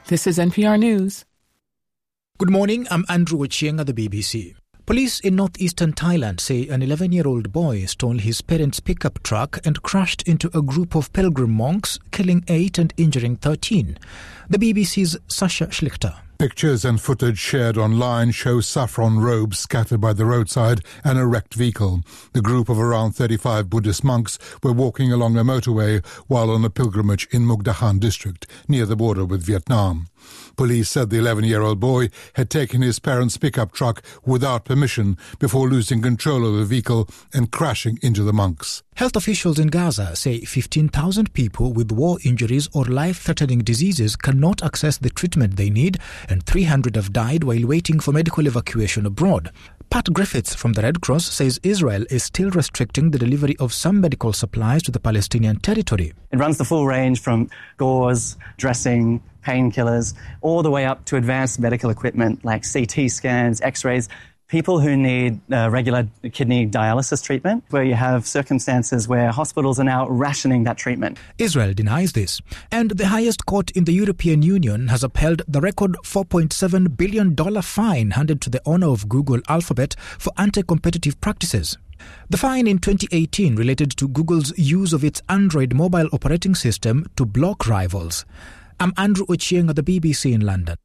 This is NPR News. Good morning, I'm Andrew Ochieng at the BBC. Police in northeastern Thailand say an 11-year-old boy stole his parents' pickup truck and crashed into a group of pilgrim monks, killing 8 and injuring 13. The BBC's Sasha Schlichter. Pictures and footage shared online show saffron robes scattered by the roadside and a wrecked vehicle. The group of around 35 Buddhist monks were walking along a motorway while on a pilgrimage in Mukdahan district, near the border with Vietnam. Police said the 11-year-old boy had taken his parents' pickup truck without permission before losing control of the vehicle and crashing into the monks. Health officials in Gaza say 15,000 people with war injuries or life-threatening diseases cannot access the treatment they need, and 300 have died while waiting for medical evacuation abroad. Pat Griffiths from the Red Cross says Israel is still restricting the delivery of some medical supplies to the Palestinian territory. It runs the full range from gauze, dressing, painkillers, all the way up to advanced medical equipment like CT scans, X-rays. People who need regular kidney dialysis treatment, where you have circumstances where hospitals are now rationing that treatment. Israel denies this. And the highest court in the European Union has upheld the record $4.7 billion fine handed to the owner of Google Alphabet for anti-competitive practices. The fine in 2018 related to Google's use of its Android mobile operating system to block rivals. I'm Andrew Ochieng at the BBC in London.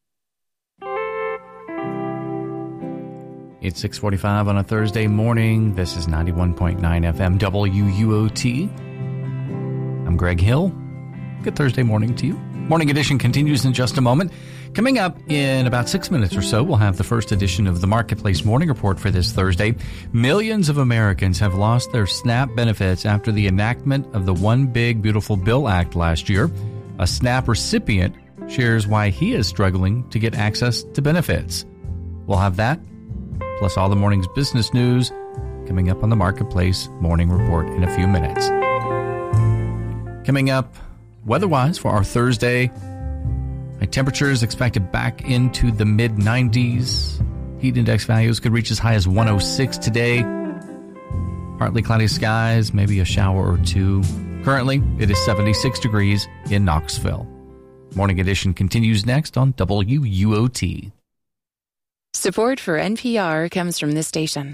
It's 6:45 on a Thursday morning. This is 91.9 FM WUOT. I'm Greg Hill. Good Thursday morning to you. Morning edition continues in just a moment. Coming up in about 6 minutes or so, we'll have the first edition of the Marketplace Morning Report for this Thursday. Millions of Americans have lost their SNAP benefits after the enactment of the One Big Beautiful Bill Act last year. A SNAP recipient shares why he is struggling to get access to benefits. We'll have that, plus all the morning's business news, coming up on the Marketplace Morning Report in a few minutes. Coming up, weather-wise for our Thursday, high temperatures expected back into the mid-90s. Heat index values could reach as high as 106 today. Partly cloudy skies, maybe a shower or two. Currently, it is 76 degrees in Knoxville. Morning edition continues next on WUOT. Support for NPR comes from this station